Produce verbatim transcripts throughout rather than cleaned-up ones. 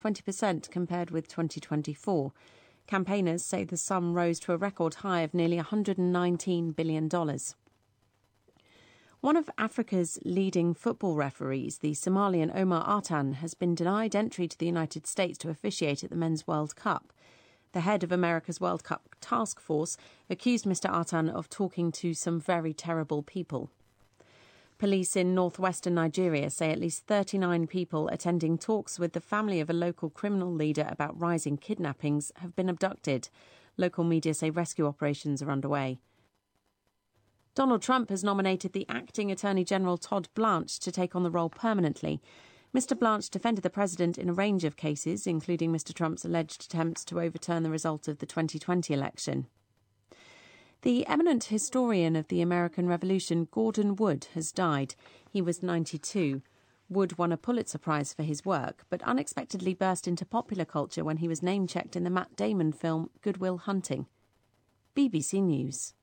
twenty percent compared with twenty twenty-four. Campaigners say the sum rose to a record high of nearly one hundred nineteen billion dollars. One of Africa's leading football referees, the Somalian Omar Artan, has been denied entry to the United States to officiate at the Men's World Cup. The head of America's World Cup task force accused Mister Artan of talking to some very terrible people. Police in northwestern Nigeria say at least thirty-nine people attending talks with the family of a local criminal leader about rising kidnappings have been abducted. Local media say rescue operations are underway. Donald Trump has nominated the acting Attorney General Todd Blanche to take on the role permanently. Mister Blanche defended the president in a range of cases, including Mister Trump's alleged attempts to overturn the result of the twenty twenty election. The eminent historian of the American Revolution, Gordon Wood, has died. He was ninety-two. Wood won a Pulitzer Prize for his work, but unexpectedly burst into popular culture when he was name-checked in the Matt Damon film Good Will Hunting. B B C News.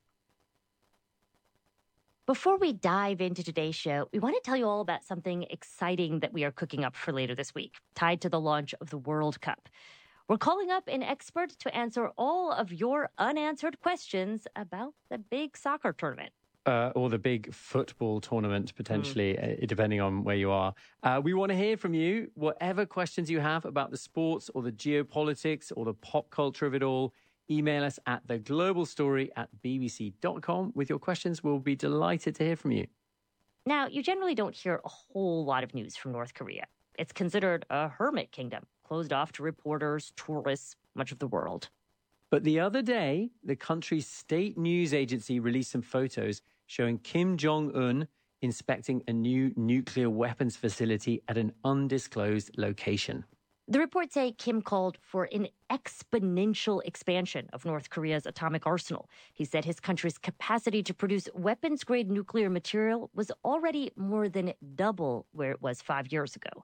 Before we dive into today's show, we want to tell you all about something exciting that we are cooking up for later this week, tied to the launch of the World Cup. We're calling up an expert to answer all of your unanswered questions about the big soccer tournament. Uh, or the big football tournament, potentially, mm. uh, depending on where you are. Uh, we want to hear from you. Whatever questions you have about the sports or the geopolitics or the pop culture of it all, email us at theglobalstory at b b c dot com with your questions. We'll be delighted to hear from you. Now, you generally don't hear a whole lot of news from North Korea. It's considered a hermit kingdom, closed off to reporters, tourists, much of the world. But the other day, the country's state news agency released some photos showing Kim Jong-un inspecting a new nuclear weapons facility at an undisclosed location. The reports say Kim called for an exponential expansion of North Korea's atomic arsenal. He said his country's capacity to produce weapons-grade nuclear material was already more than double where it was five years ago.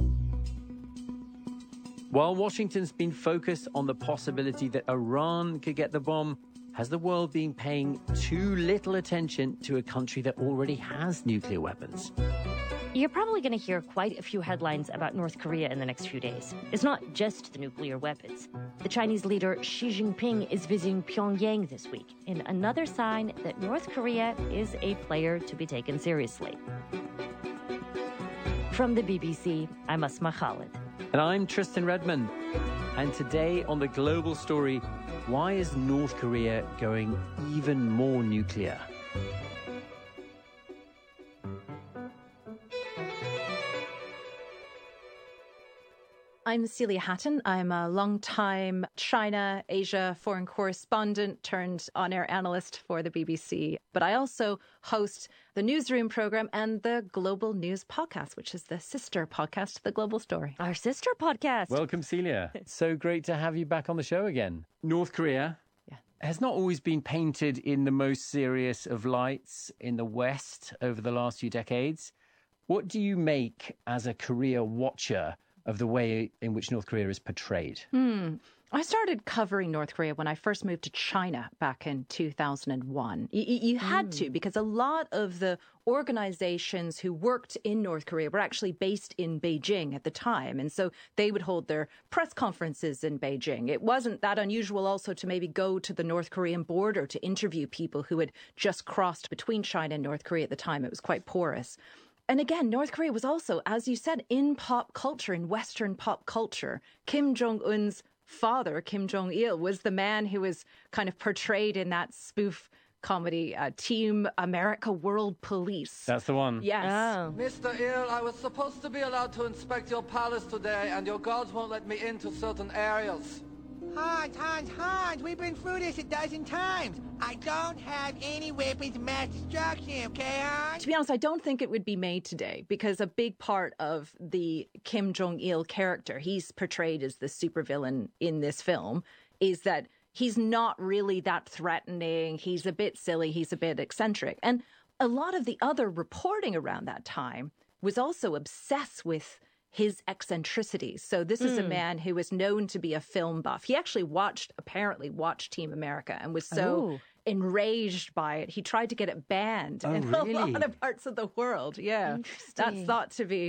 While Washington's been focused on the possibility that Iran could get the bomb, has the world been paying too little attention to a country that already has nuclear weapons? You're probably going to hear quite a few headlines about North Korea in the next few days. It's not just the nuclear weapons. The Chinese leader Xi Jinping is visiting Pyongyang this week, in another sign that North Korea is a player to be taken seriously. From the B B C, I'm Asma Khalid. And I'm Tristan Redmond. And today on The Global Story, why is North Korea going even more nuclear? I'm Celia Hatton. I'm a long-time China, Asia foreign correspondent turned on-air analyst for the B B C. But I also host the Newsroom program and the Global News podcast, which is the sister podcast to The Global Story. Our sister podcast. Welcome, Celia. It's so great to have you back on the show again. North Korea yeah. has not always been painted in the most serious of lights in the West over the last few decades. What do you make as a Korea watcher of the way in which North Korea is portrayed? Hmm. I started covering North Korea when I first moved to China back in two thousand one. Y- you had mm. to, because a lot of the organizations who worked in North Korea were actually based in Beijing at the time. And so they would hold their press conferences in Beijing. It wasn't that unusual also to maybe go to the North Korean border to interview people who had just crossed between China and North Korea at the time. It was quite porous. And again, North Korea was also, as you said, in pop culture, in Western pop culture. Kim Jong-un's father, Kim Jong-il, was the man who was kind of portrayed in that spoof comedy, uh, Team America World Police. That's the one. Yes. Oh. Mister Il, I was supposed to be allowed to inspect your palace today, and your guards won't let me into certain areas. Hans, Hans, Hans, we've been through this a dozen times. I don't have any weapons of mass destruction, okay, Hans? To be honest, I don't think it would be made today, because a big part of the Kim Jong-il character, he's portrayed as the supervillain in this film, is that he's not really that threatening. He's a bit silly. He's a bit eccentric. And a lot of the other reporting around that time was also obsessed with his eccentricities. So this is mm. a man who was known to be a film buff. He actually watched, apparently watched Team America and was so oh. enraged by it. He tried to get it banned oh, in really? a lot of parts of the world. Yeah. That's thought to be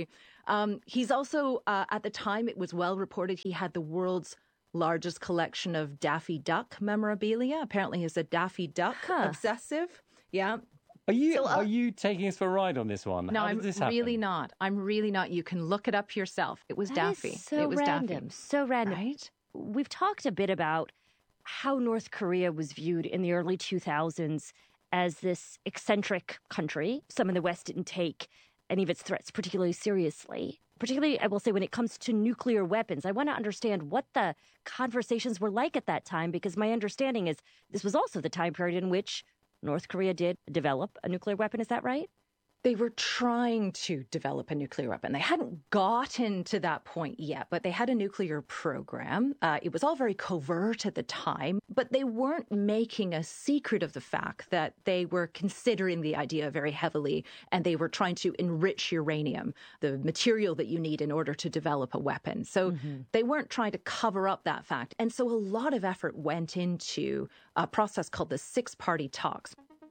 Um, he's also, uh, at the time, it was well reported he had the world's largest collection of Daffy Duck memorabilia. Apparently, he's a Daffy Duck Huh. obsessive. Yeah. Are you So, uh, are you taking us for a ride on this one? No, How I'm did this happen? really not. I'm really not. You can look it up yourself. It was That Daffy. is so it was random. Daffy. So random. Right? We've talked a bit about how North Korea was viewed in the early two thousands as this eccentric country. Some in the West didn't take any of its threats particularly seriously. Particularly, I will say, when it comes to nuclear weapons. I want to understand what the conversations were like at that time, because my understanding is this was also the time period in which North Korea did develop a nuclear weapon. Is that right? They were trying to develop a nuclear weapon. They hadn't gotten to that point yet, but they had a nuclear program. Uh, it was all very covert at the time, but they weren't making a secret of the fact that they were considering the idea very heavily, and they were trying to enrich uranium, the material that you need in order to develop a weapon. So mm-hmm. they weren't trying to cover up that fact. And so a lot of effort went into a process called the six-party talks.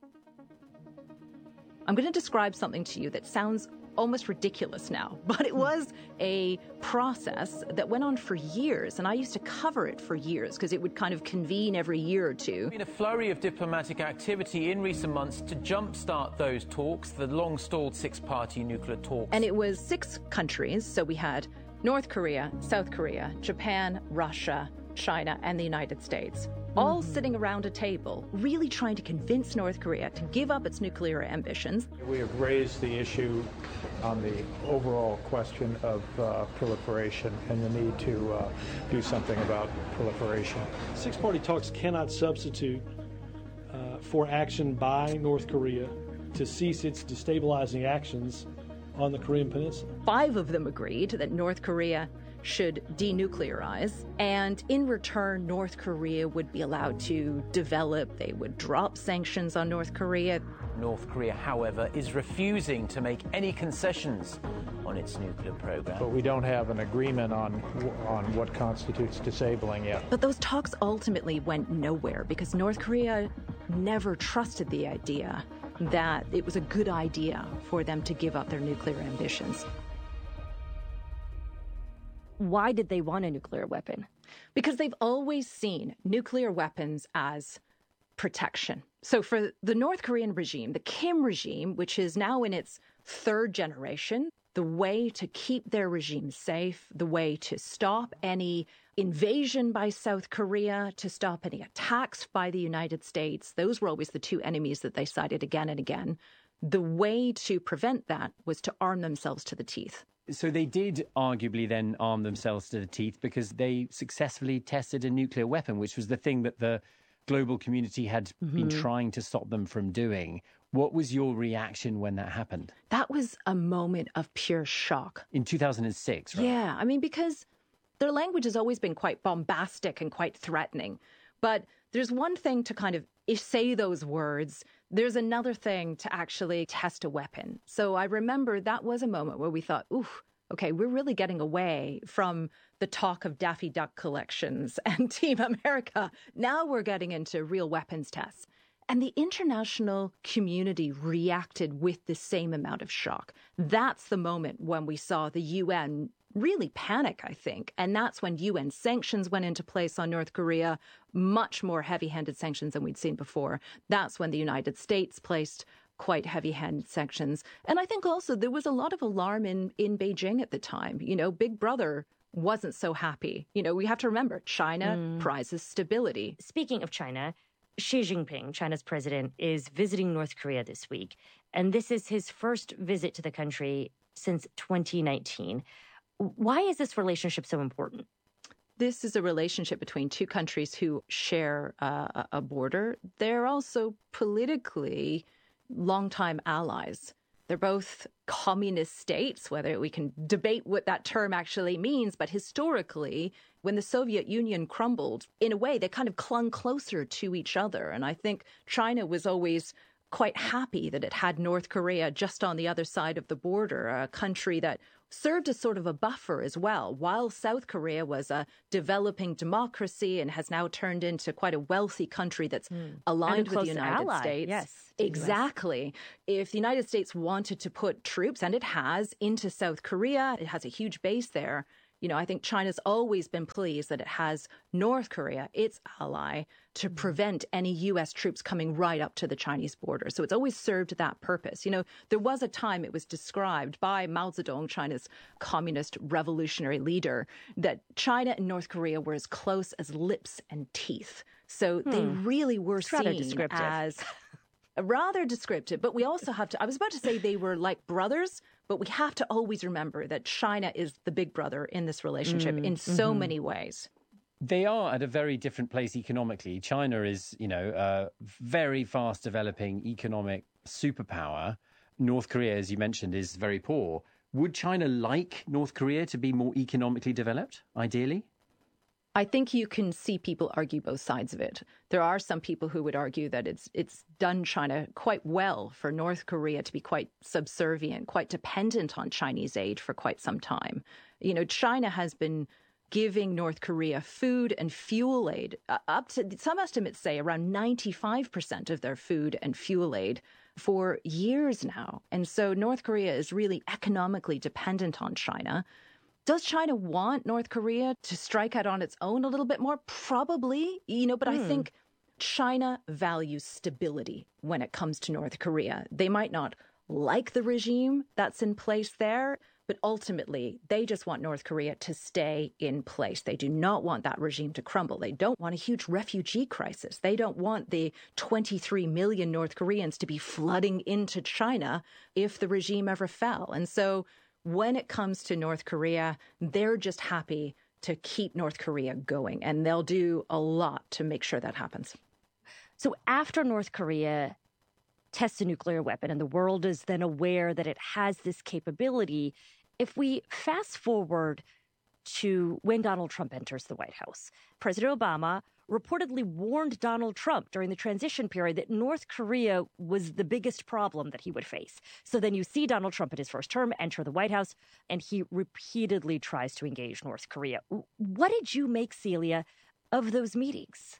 I'm going to describe something to you that sounds almost ridiculous now, but it was a process that went on for years, and I used to cover it for years because it would kind of convene every year or two. There's been a flurry of diplomatic activity in recent months to jumpstart those talks, the long-stalled six-party nuclear talks. And it was six countries, so we had North Korea, South Korea, Japan, Russia, China, and the United States, all mm-hmm. sitting around a table, really trying to convince North Korea to give up its nuclear ambitions. We have raised the issue on the overall question of uh, proliferation and the need to uh, do something about proliferation. Six-party talks cannot substitute uh, for action by North Korea to cease its destabilizing actions on the Korean Peninsula. Five of them agreed that North Korea should denuclearize, and in return, North Korea would be allowed to develop. They would drop sanctions on North Korea. North Korea, however, is refusing to make any concessions on its nuclear program. But we don't have an agreement on on what constitutes disabling yet. But those talks ultimately went nowhere because North Korea never trusted the idea that it was a good idea for them to give up their nuclear ambitions. Why did they want a nuclear weapon? Because they've always seen nuclear weapons as protection. So for the North Korean regime, the Kim regime, which is now in its third generation, the way to keep their regime safe, the way to stop any invasion by South Korea, to stop any attacks by the United States, those were always the two enemies that they cited again and again. The way to prevent that was to arm themselves to the teeth. So they did arguably then arm themselves to the teeth because they successfully tested a nuclear weapon, which was the thing that the global community had mm-hmm. been trying to stop them from doing. What was your reaction when that happened? That was a moment of pure shock. In two thousand six, right? Yeah, I mean, because their language has always been quite bombastic and quite threatening. But there's one thing to kind of say those words. There's another thing to actually test a weapon. So I remember that was a moment where we thought, ooh, okay, we're really getting away from the talk of Daffy Duck collections and Team America. Now we're getting into real weapons tests. And the international community reacted with the same amount of shock. That's the moment when we saw the U N really panic, I think. And that's when U N sanctions went into place on North Korea, much more heavy-handed sanctions than we'd seen before. That's when the United States placed quite heavy-handed sanctions. And I think also there was a lot of alarm in, in Beijing at the time. You know, Big Brother wasn't so happy. You know, we have to remember, China mm. prizes stability. Speaking of China, Xi Jinping, China's president, is visiting North Korea this week. And this is his first visit to the country since twenty nineteen. Why is this relationship so important? This is a relationship between two countries who share uh, a border. They're also politically longtime allies. They're both communist states, whether we can debate what that term actually means, but historically, when the Soviet Union crumbled, in a way, they kind of clung closer to each other. And I think China was always quite happy that it had North Korea just on the other side of the border, a country that served as sort of a buffer as well. While South Korea was a developing democracy and has now turned into quite a wealthy country that's mm. aligned with the United ally. States. Yes, exactly. If the United States wanted to put troops, and it has, into South Korea, it has a huge base there. You know, I think China's always been pleased that it has North Korea, its ally, to prevent any U S troops coming right up to the Chinese border. So it's always served that purpose. You know, there was a time it was described by Mao Zedong, China's communist revolutionary leader, that China and North Korea were as close as lips and teeth. So hmm. they really were it's seen as rather descriptive. But we also have to, I was about to say they were like brothers, but we have to always remember that China is the big brother in this relationship mm, in so mm-hmm. many ways. They are at a very different place economically. China is, you know, a very fast developing economic superpower. North Korea, as you mentioned, is very poor. Would China like North Korea to be more economically developed, ideally? I think you can see people argue both sides of it. There are some people who would argue that it's it's done China quite well for North Korea to be quite subservient, quite dependent on Chinese aid for quite some time. You know, China has been giving North Korea food and fuel aid, uh, up to, some estimates say, around ninety-five percent of their food and fuel aid for years now. And so North Korea is really economically dependent on China. Does China want North Korea to strike out on its own a little bit more? Probably, you know, but hmm. I think China values stability when it comes to North Korea. They might not like the regime that's in place there, but ultimately they just want North Korea to stay in place. They do not want that regime to crumble. They don't want a huge refugee crisis. They don't want the twenty-three million North Koreans to be flooding into China if the regime ever fell. And so when it comes to North Korea, they're just happy to keep North Korea going, and they'll do a lot to make sure that happens. So after North Korea tests a nuclear weapon and the world is then aware that it has this capability, if we fast forward to when Donald Trump enters the White House, President Obama reportedly warned Donald Trump during the transition period that North Korea was the biggest problem that he would face. So then you see Donald Trump in his first term enter the White House, and he repeatedly tries to engage North Korea. What did you make, Celia, of those meetings?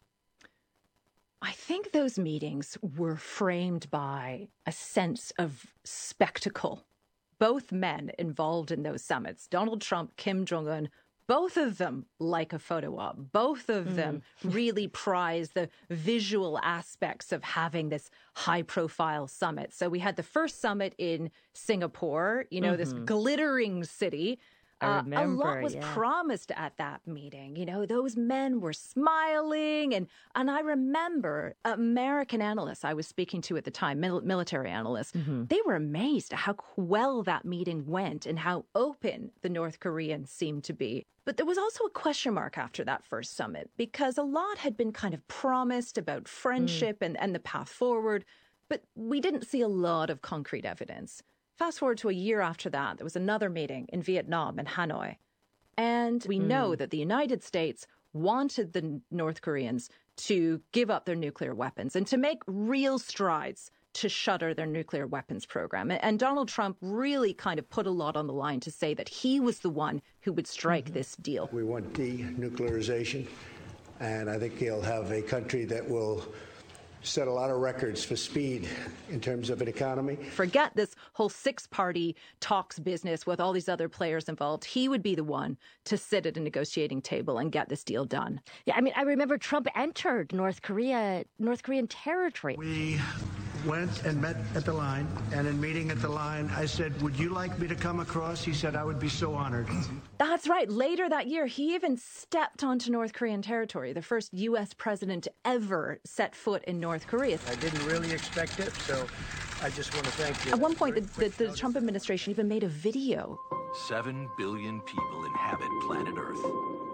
I think those meetings were framed by a sense of spectacle. Both men involved in those summits, Donald Trump, Kim Jong-un, both of them like a photo op. Both of mm. them really prize the visual aspects of having this high-profile summit. So we had the first summit in Singapore, you know, mm-hmm. this glittering city. I remember, uh, a lot was yeah. promised at that meeting. You know, those men were smiling. And, and I remember American analysts I was speaking to at the time, mil- military analysts, mm-hmm. they were amazed at how well that meeting went and how open the North Koreans seemed to be. But there was also a question mark after that first summit, because a lot had been kind of promised about friendship mm. and, and the path forward, but we didn't see a lot of concrete evidence. Fast forward to a year after that, there was another meeting in Vietnam and Hanoi. And we mm. know that the United States wanted the North Koreans to give up their nuclear weapons and to make real strides to shutter their nuclear weapons program. And Donald Trump really kind of put a lot on the line to say that he was the one who would strike mm-hmm. this deal. We want denuclearization, and I think he'll have a country that will set a lot of records for speed in terms of an economy. Forget this whole six-party talks business with all these other players involved. He would be the one to sit at a negotiating table and get this deal done. Yeah, I mean, I remember Trump entered North Korea, North Korean territory. We went and met at the line, and in meeting at the line, I said, would you like me to come across? He said, I would be so honored. That's right. Later that year, he even stepped onto North Korean territory, the first U S president to ever set foot in North Korea. I didn't really expect it, so I just want to thank you. At one point, the, the, the Trump administration even made a video. Seven billion people inhabit planet Earth.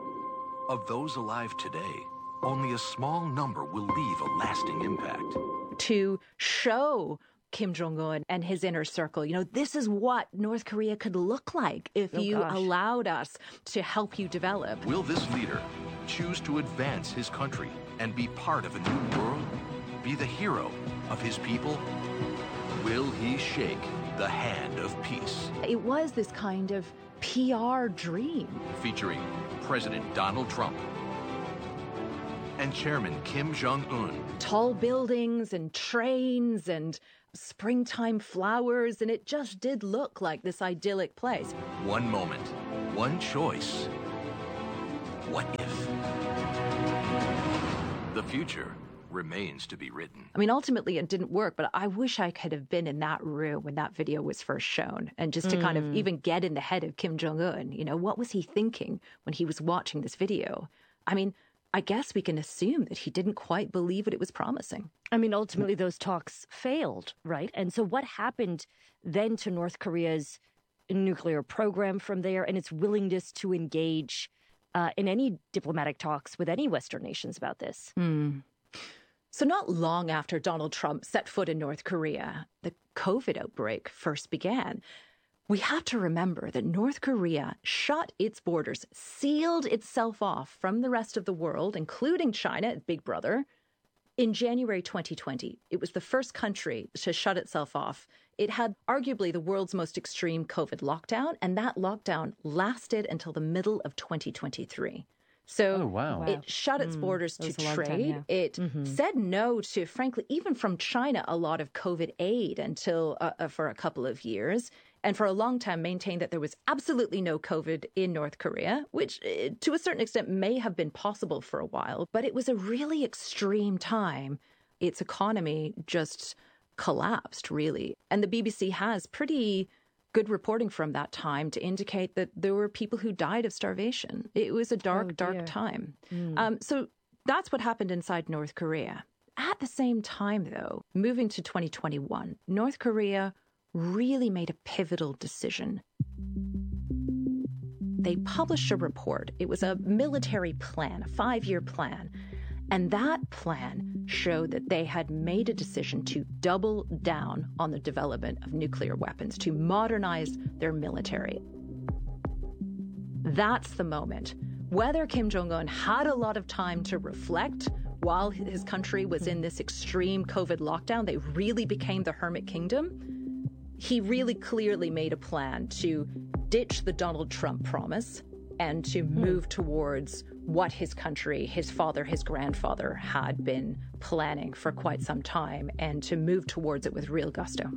Of those alive today, only a small number will leave a lasting impact. To show Kim Jong-un and his inner circle, you know, this is what North Korea could look like if oh, you gosh. allowed us to help you develop. Will this leader choose to advance his country and be part of a new world? Be the hero of his people? Will he shake The Hand of Peace. It was this kind of P R dream. Featuring President Donald Trump and Chairman Kim Jong-un. Tall buildings and trains and springtime flowers, and it just did look like this idyllic place. One moment, one choice. What if? The future remains to be written. I mean, ultimately it didn't work, but I wish I could have been in that room when that video was first shown, and just to mm. kind of even get in the head of Kim Jong-un. You know, what was he thinking when he was watching this video? I mean, I guess we can assume that he didn't quite believe what it was promising. I mean, ultimately those talks failed, right? And so what happened then to North Korea's nuclear program from there and its willingness to engage uh, in any diplomatic talks with any Western nations about this? Mm. So not long after Donald Trump set foot in North Korea, the COVID outbreak first began. We have to remember that North Korea shut its borders, sealed itself off from the rest of the world, including China, its big brother, in January twenty twenty. It was the first country to shut itself off. It had arguably the world's most extreme COVID lockdown, and that lockdown lasted until the middle of twenty twenty-three. So oh, wow. it shut its mm, borders to trade. Time, yeah. It mm-hmm. said no to, frankly, even from China, a lot of COVID aid until uh, uh, for a couple of years. And for a long time maintained that there was absolutely no COVID in North Korea, which uh, to a certain extent may have been possible for a while. But it was a really extreme time. Its economy just collapsed, really. And the B B C has pretty good reporting from that time to indicate that there were people who died of starvation. It was a dark, oh, dark time. Mm. Um, so that's what happened inside North Korea. At the same time, though, moving to twenty twenty-one, North Korea really made a pivotal decision. They published a report. It was a military plan, a five-year plan. And that plan showed that they had made a decision to double down on the development of nuclear weapons, to modernize their military. That's the moment. Whether Kim Jong-un had a lot of time to reflect while his country was in this extreme COVID lockdown, they really became the hermit kingdom. He really clearly made a plan to ditch the Donald Trump promise and to move towards what his country, his father, his grandfather had been planning for quite some time, and to move towards it with real gusto.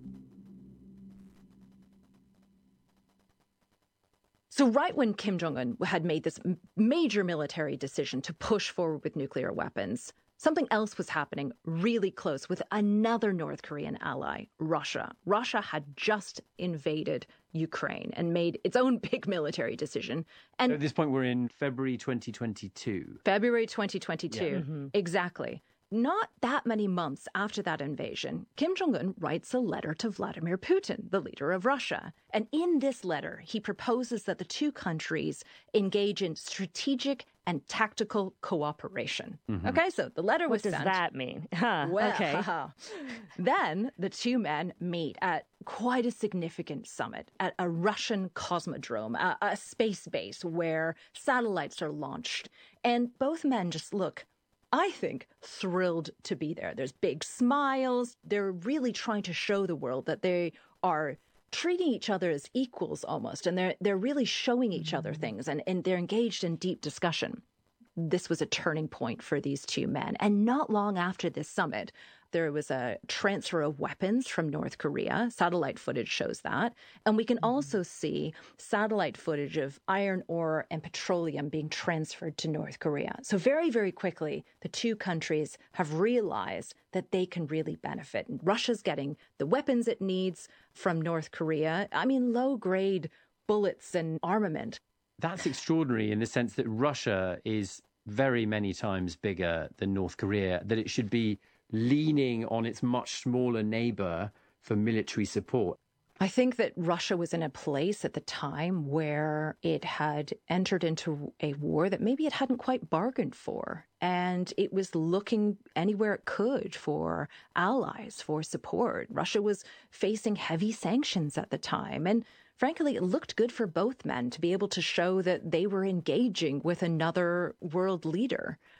So right when Kim Jong-un had made this major military decision to push forward with nuclear weapons, something else was happening really close with another North Korean ally, Russia. Russia had just invaded Ukraine and made its own big military decision. And so at this point, we're in February twenty twenty-two. February twenty twenty-two, yeah. mm-hmm. Exactly. Not that many months after that invasion, Kim Jong-un writes a letter to Vladimir Putin, the leader of Russia. And in this letter, he proposes that the two countries engage in strategic and tactical cooperation. Mm-hmm. Okay, so the letter was sent. What does that mean? Huh, well, okay. Then the two men meet at quite a significant summit at a Russian cosmodrome, a, a space base where satellites are launched. And both men just look, I think, thrilled to be there. There's big smiles. They're really trying to show the world that they are treating each other as equals almost, and they're they're really showing each other things, and, and they're engaged in deep discussion. This was a turning point for these two men. And not long after this summit, there was a transfer of weapons from North Korea. Satellite footage shows that. And we can also see satellite footage of iron ore and petroleum being transferred to North Korea. So very, very quickly, the two countries have realized that they can really benefit. And Russia's getting the weapons it needs from North Korea. I mean, low-grade bullets and armament. That's extraordinary in the sense that Russia is very many times bigger than North Korea, that it should be leaning on its much smaller neighbor for military support. I think that Russia was in a place at the time where it had entered into a war that maybe it hadn't quite bargained for. And it was looking anywhere it could for allies, for support. Russia was facing heavy sanctions at the time. And frankly, it looked good for both men to be able to show that they were engaging with another world leader.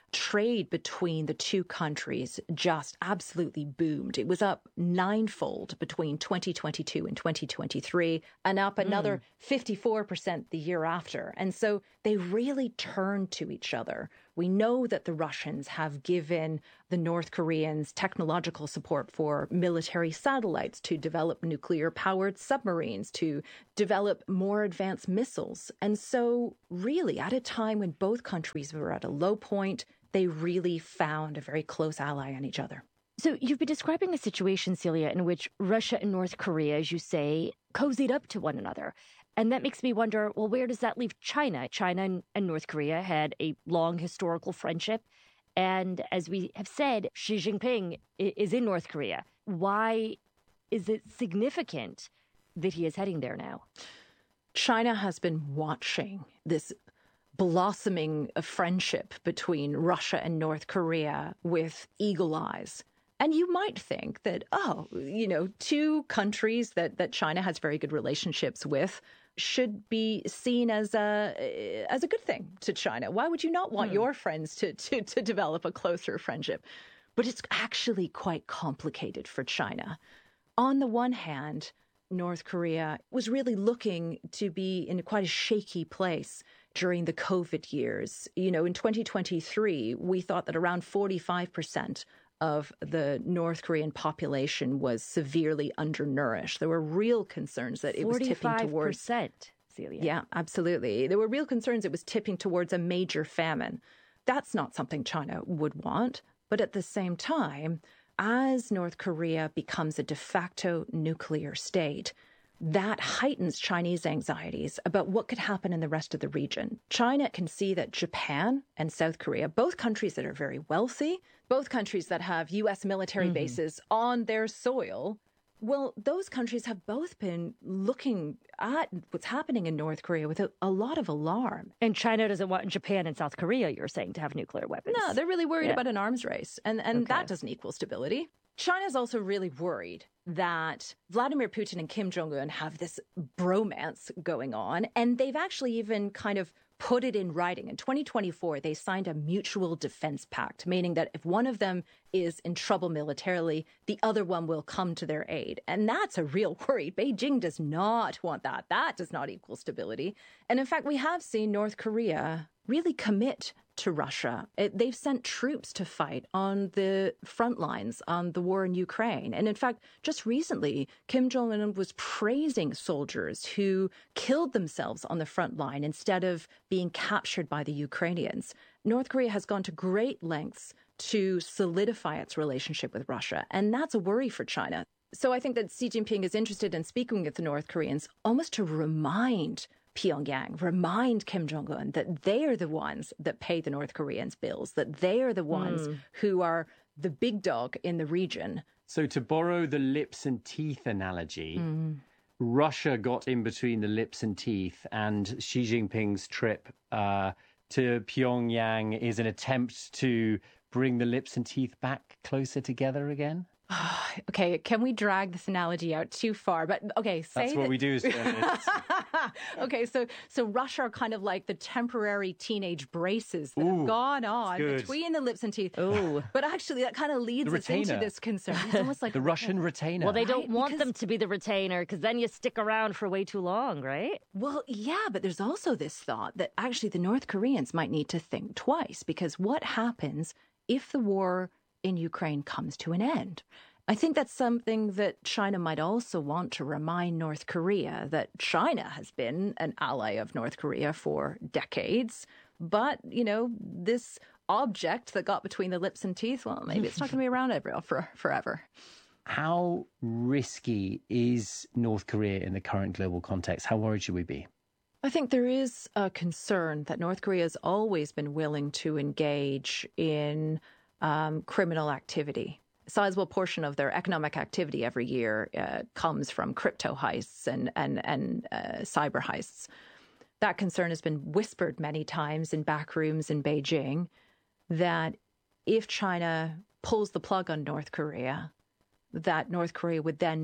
trade between the two countries just absolutely boomed. It was up ninefold between twenty twenty-two and twenty twenty-three, and up another mm. fifty-four percent the year after. And so they really turned to each other. We know that the Russians have given the North Koreans technological support for military satellites, to develop nuclear-powered submarines, to develop more advanced missiles. And so really, at a time when both countries were at a low point, they really found a very close ally on each other. So you've been describing a situation, Celia, in which Russia and North Korea, as you say, cozied up to one another. And that makes me wonder, well, where does that leave China? China and, and North Korea had a long historical friendship. And as we have said, Xi Jinping is in North Korea. Why is it significant that he is heading there now? China has been watching this blossoming of friendship between Russia and North Korea with eagle eyes. And you might think that, oh, you know, two countries that, that China has very good relationships with should be seen as a as a good thing to China. Why would you not want hmm. your friends to, to, to develop a closer friendship? But it's actually quite complicated for China. On the one hand, North Korea was really looking to be in quite a shaky place during the COVID years. You know, in twenty twenty-three, we thought that around forty-five percent of the North Korean population was severely undernourished. There were real concerns that it was tipping towards... forty-five percent, Celia. Yeah, absolutely. There were real concerns it was tipping towards a major famine. That's not something China would want. But at the same time, as North Korea becomes a de facto nuclear state, that heightens Chinese anxieties about what could happen in the rest of the region. China can see that Japan and South Korea, both countries that are very wealthy, both countries that have U S military mm-hmm. bases on their soil, well, those countries have both been looking at what's happening in North Korea with a, a lot of alarm. And China doesn't want Japan and South Korea, you're saying, to have nuclear weapons. No, they're really worried yeah. about an arms race. And, and okay. that doesn't equal stability. China's also really worried that Vladimir Putin and Kim Jong-un have this bromance going on. And they've actually even kind of put it in writing. In twenty twenty-four, they signed a mutual defense pact, meaning that if one of them is in trouble militarily, the other one will come to their aid. And that's a real worry. Beijing does not want that. That does not equal stability. And in fact, we have seen North Korea really commit to Russia. It, they've sent troops to fight on the front lines on the war in Ukraine. And in fact, just recently, Kim Jong-un was praising soldiers who killed themselves on the front line instead of being captured by the Ukrainians. North Korea has gone to great lengths to solidify its relationship with Russia. And that's a worry for China. So I think that Xi Jinping is interested in speaking with the North Koreans almost to remind Pyongyang, remind Kim Jong-un that they are the ones that pay the North Koreans' bills, that they are the ones mm. who are the big dog in the region. So to borrow the lips and teeth analogy, mm. Russia got in between the lips and teeth, and Xi Jinping's trip uh, to Pyongyang is an attempt to bring the lips and teeth back closer together again? Okay, can we drag this analogy out too far? But okay, say that's what that... we do. Okay, so so Russia are kind of like the temporary teenage braces that Ooh, have gone on between the lips and teeth. Ooh. But actually, that kind of leads us into this concern. It's almost like the Russian retainer. Well, they don't right? want because... them to be the retainer because then you stick around for way too long, right? Well, yeah, but there's also this thought that actually the North Koreans might need to think twice, because what happens if the war in Ukraine comes to an end? I think that's something that China might also want to remind North Korea, that China has been an ally of North Korea for decades. But, you know, this object that got between the lips and teeth, well, maybe it's not going to be around ever, for, forever. How risky is North Korea in the current global context? How worried should we be? I think there is a concern that North Korea has always been willing to engage in um, criminal activity. A sizable portion of their economic activity every year uh, comes from crypto heists and, and, and uh, cyber heists. That concern has been whispered many times in back rooms in Beijing, that if China pulls the plug on North Korea, that North Korea would then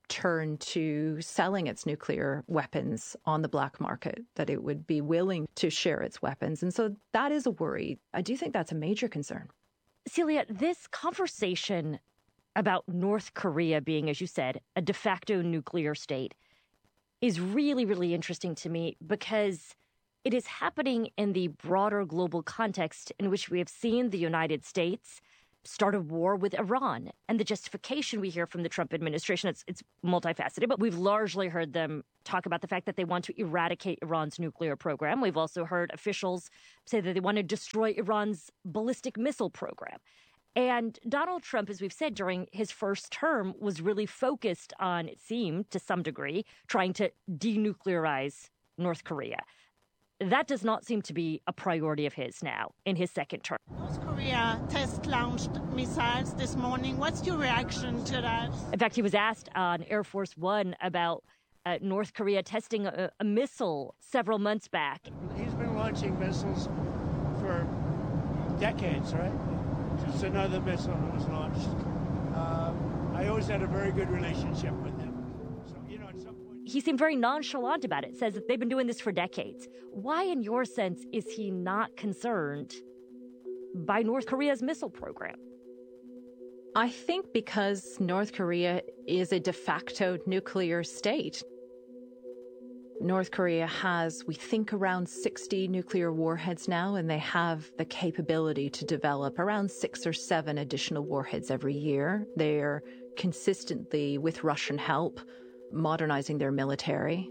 turn to selling its nuclear weapons on the black market, that it would be willing to share its weapons. And so that is a worry. I do think that's a major concern. Celia, this conversation about North Korea being, as you said, a de facto nuclear state is really, really interesting to me because it is happening in the broader global context in which we have seen the United States start a war with Iran. And the justification we hear from the Trump administration, it's, it's multifaceted, but we've largely heard them talk about the fact that they want to eradicate Iran's nuclear program. We've also heard officials say that they want to destroy Iran's ballistic missile program. And Donald Trump, as we've said, during his first term, was really focused on, it seemed, to some degree, trying to denuclearize North Korea. That does not seem to be a priority of his now in his second term. North Korea test launched missiles this morning. What's your reaction to that? In fact, he was asked on Air Force One about uh, North Korea testing a, a missile several months back. He's been launching missiles for decades, right? Just another missile that was launched. Uh, I always had a very good relationship with him. So, you know, at some point... He seemed very nonchalant about it, says that they've been doing this for decades. Why, in your sense, is he not concerned by North Korea's missile program? I think because North Korea is a de facto nuclear state. North Korea has, we think, around sixty nuclear warheads now, and they have the capability to develop around six or seven additional warheads every year. They're consistently, with Russian help, modernizing their military.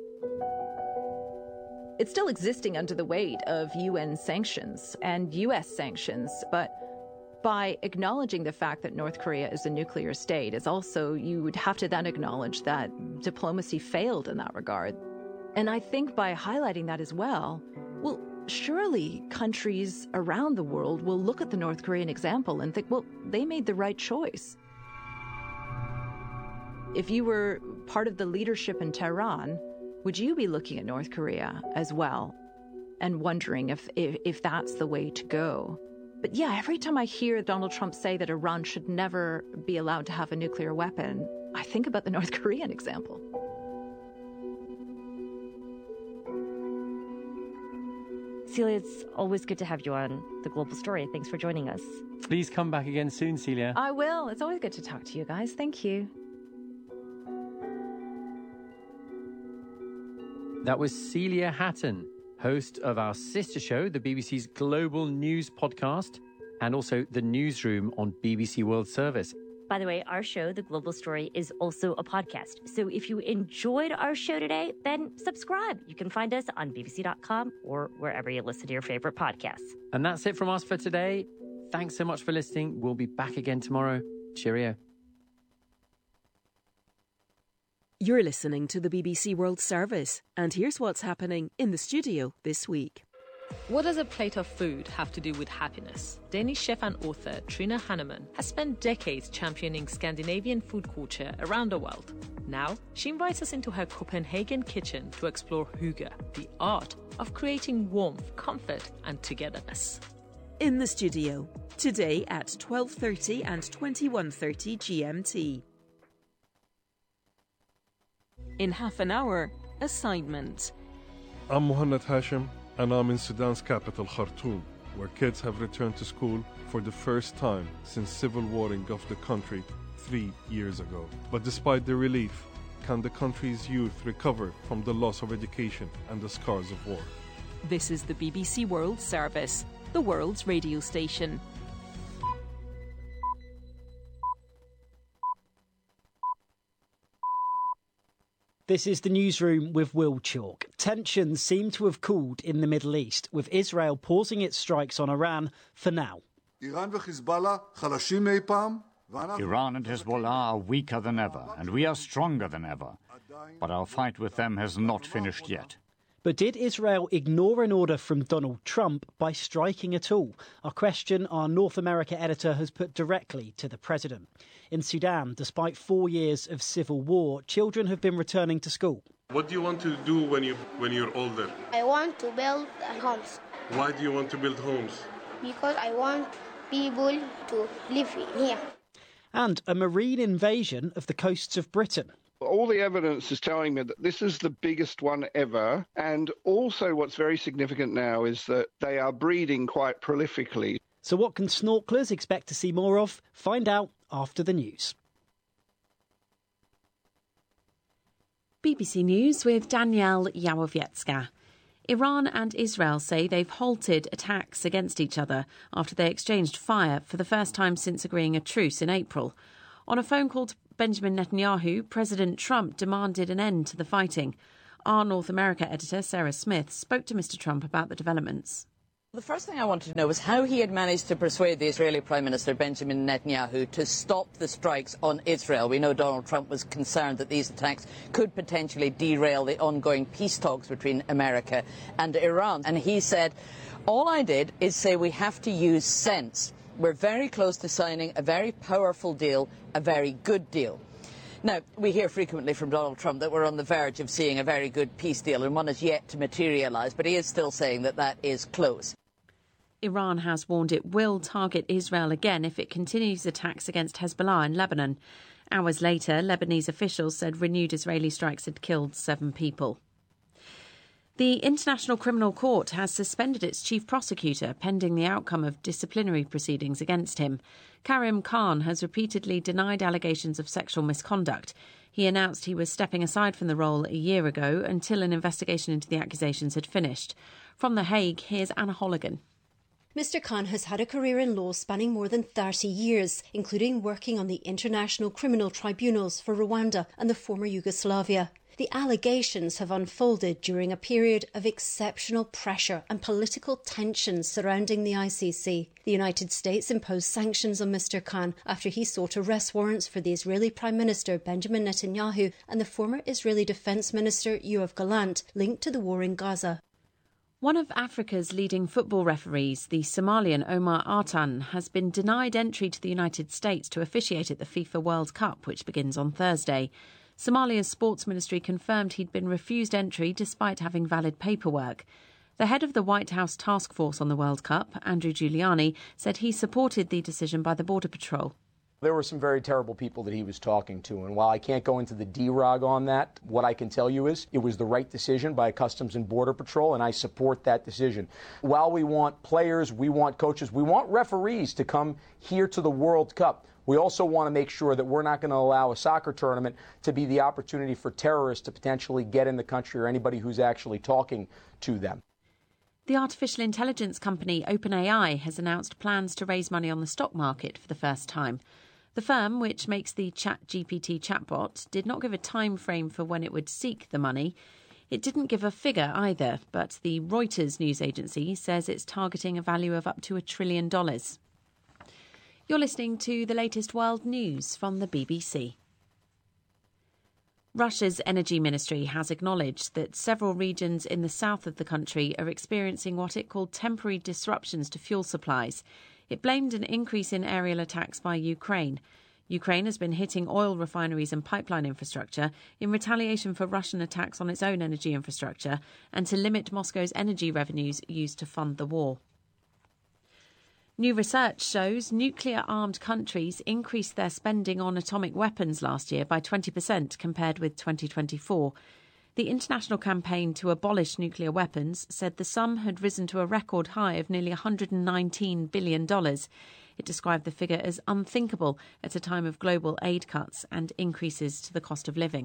It's still existing under the weight of U N sanctions and U S sanctions, but by acknowledging the fact that North Korea is a nuclear state, is also, you would have to then acknowledge that diplomacy failed in that regard. And I think by highlighting that as well, well, surely countries around the world will look at the North Korean example and think, well, they made the right choice. If you were part of the leadership in Tehran, would you be looking at North Korea as well and wondering if, if, if that's the way to go? But yeah, every time I hear Donald Trump say that Iran should never be allowed to have a nuclear weapon, I think about the North Korean example. Celia, it's always good to have you on The Global Story. Thanks for joining us. Please come back again soon, Celia. I will. It's always good to talk to you guys. Thank you. That was Celia Hatton, host of our sister show, the B B C's Global News Podcast, and also The Newsroom on B B C World Service. By the way, our show, The Global Story, is also a podcast. So if you enjoyed our show today, then subscribe. You can find us on B B C dot com or wherever you listen to your favorite podcasts. And that's it from us for today. Thanks so much for listening. We'll be back again tomorrow. Cheerio. You're listening to the B B C World Service, and here's what's happening in the studio this week. What does a plate of food have to do with happiness? Danish chef and author Trine Hannemann has spent decades championing Scandinavian food culture around the world. Now, she invites us into her Copenhagen kitchen to explore hygge, the art of creating warmth, comfort and togetherness. In the studio, today at twelve thirty and twenty-one thirty G M T. In half an hour, assignment. I'm Mohanad Hashim, and I'm in Sudan's capital, Khartoum, where kids have returned to school for the first time since civil war engulfed the country three years ago. But despite the relief, can the country's youth recover from the loss of education and the scars of war? This is the B B C World Service, the world's radio station. This is the newsroom with Will Chalk. Tensions seem to have cooled in the Middle East, with Israel pausing its strikes on Iran for now. Iran and Hezbollah are weaker than ever, and we are stronger than ever. But our fight with them has not finished yet. But did Israel ignore an order from Donald Trump by striking at all? A question our North America editor has put directly to the president. In Sudan, despite four years of civil war, children have been returning to school. What do you want to do when you when you're older? I want to build homes. Why do you want to build homes? Because I want people to live here. And a marine invasion of the coasts of Britain. All the evidence is telling me that this is the biggest one ever. And also what's very significant now is that they are breeding quite prolifically. So what can snorkelers expect to see more of? Find out after the news. B B C News with Danielle Yawowiecka. Iran and Israel say they've halted attacks against each other after they exchanged fire for the first time since agreeing a truce in April. On a phone call to Benjamin Netanyahu, President Trump demanded an end to the fighting. Our North America editor, Sarah Smith, spoke to Mister Trump about the developments. The first thing I wanted to know was how he had managed to persuade the Israeli Prime Minister Benjamin Netanyahu to stop the strikes on Israel. We know Donald Trump was concerned that these attacks could potentially derail the ongoing peace talks between America and Iran. And he said, all I did is say we have to use sense. We're very close to signing a very powerful deal, a very good deal. Now, we hear frequently from Donald Trump that we're on the verge of seeing a very good peace deal, and one is yet to materialise, but he is still saying that that is close. Iran has warned it will target Israel again if it continues attacks against Hezbollah in Lebanon. Hours later, Lebanese officials said renewed Israeli strikes had killed seven people. The International Criminal Court has suspended its chief prosecutor pending the outcome of disciplinary proceedings against him. Karim Khan has repeatedly denied allegations of sexual misconduct. He announced he was stepping aside from the role a year ago until an investigation into the accusations had finished. From The Hague, here's Anna Holligan. Mister Khan has had a career in law spanning more than thirty years, including working on the International Criminal Tribunals for Rwanda and the former Yugoslavia. The allegations have unfolded during a period of exceptional pressure and political tensions surrounding the I C C. The United States imposed sanctions on Mister Khan after he sought arrest warrants for the Israeli Prime Minister Benjamin Netanyahu and the former Israeli Defence Minister Yoav Gallant, linked to the war in Gaza. One of Africa's leading football referees, the Somalian Omar Artan, has been denied entry to the United States to officiate at the FIFA World Cup, which begins on Thursday. Somalia's sports ministry confirmed he'd been refused entry despite having valid paperwork. The head of the White House task force on the World Cup, Andrew Giuliani, said he supported the decision by the Border Patrol. There were some very terrible people that he was talking to, and while I can't go into the D R O G on that, what I can tell you is it was the right decision by Customs and Border Patrol, and I support that decision. While we want players, we want coaches, we want referees to come here to the World Cup, we also want to make sure that we're not going to allow a soccer tournament to be the opportunity for terrorists to potentially get in the country or anybody who's actually talking to them. The artificial intelligence company OpenAI has announced plans to raise money on the stock market for the first time. The firm, which makes the ChatGPT chatbot, did not give a time frame for when it would seek the money. It didn't give a figure either, but the Reuters news agency says it's targeting a value of up to a trillion dollars. You're listening to the latest world news from the B B C. Russia's energy ministry has acknowledged that several regions in the south of the country are experiencing what it called temporary disruptions to fuel supplies. It blamed an increase in aerial attacks by Ukraine. Ukraine has been hitting oil refineries and pipeline infrastructure in retaliation for Russian attacks on its own energy infrastructure and to limit Moscow's energy revenues used to fund the war. New research shows nuclear-armed countries increased their spending on atomic weapons last year by twenty percent compared with twenty twenty-four. The international campaign to abolish nuclear weapons said the sum had risen to a record high of nearly one hundred nineteen billion dollars. It described the figure as unthinkable at a time of global aid cuts and increases to the cost of living.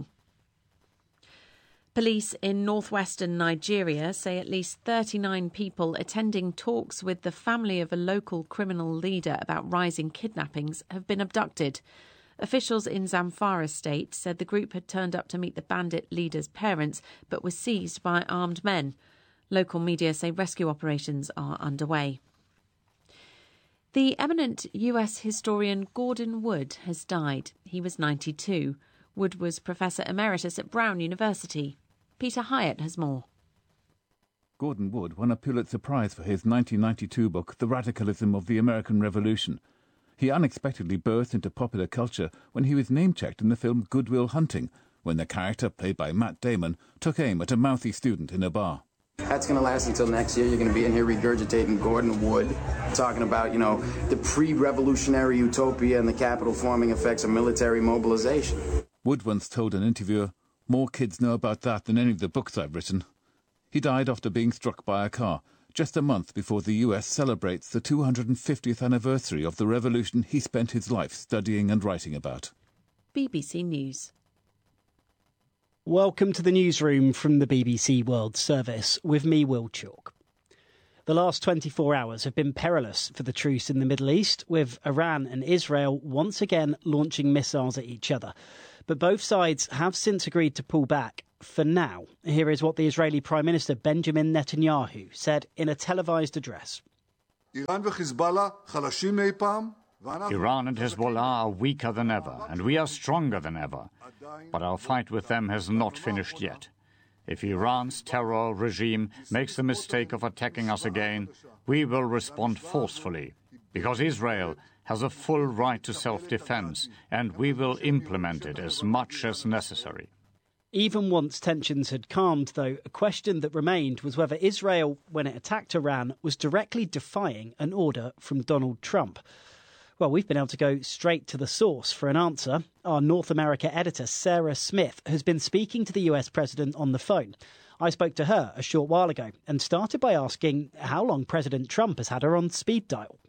Police in northwestern Nigeria say at least thirty-nine people attending talks with the family of a local criminal leader about rising kidnappings have been abducted. Officials in Zamfara state said the group had turned up to meet the bandit leader's parents but was seized by armed men. Local media say rescue operations are underway. The eminent U S historian Gordon Wood has died. He was ninety-two. Wood was Professor Emeritus at Brown University. Peter Hyatt has more. Gordon Wood won a Pulitzer Prize for his nineteen ninety-two book, The Radicalism of the American Revolution. He unexpectedly burst into popular culture when he was name-checked in the film Good Will Hunting, when the character, played by Matt Damon, took aim at a mouthy student in a bar. That's going to last until next year. You're going to be in here regurgitating Gordon Wood, talking about, you know, the pre-revolutionary utopia and the capital-forming effects of military mobilization. Wood once told an interviewer, "More kids know about that than any of the books I've written." He died after being struck by a car, just a month before the U S celebrates the two hundred fiftieth anniversary of the revolution he spent his life studying and writing about. B B C News. Welcome to the newsroom from the B B C World Service, with me, Will Chalk. The last twenty-four hours have been perilous for the truce in the Middle East, with Iran and Israel once again launching missiles at each other. But both sides have since agreed to pull back, for now. Here is what the Israeli Prime Minister Benjamin Netanyahu said in a televised address. Iran and Hezbollah are weaker than ever, and we are stronger than ever. But our fight with them has not finished yet. If Iran's terror regime makes the mistake of attacking us again, we will respond forcefully, because Israel has a full right to self-defense, and we will implement it as much as necessary. Even once tensions had calmed, though, a question that remained was whether Israel, when it attacked Iran, was directly defying an order from Donald Trump. Well, we've been able to go straight to the source for an answer. Our North America editor, Sarah Smith, has been speaking to the U S president on the phone. I spoke to her a short while ago and started by asking how long President Trump has had her on speed dial.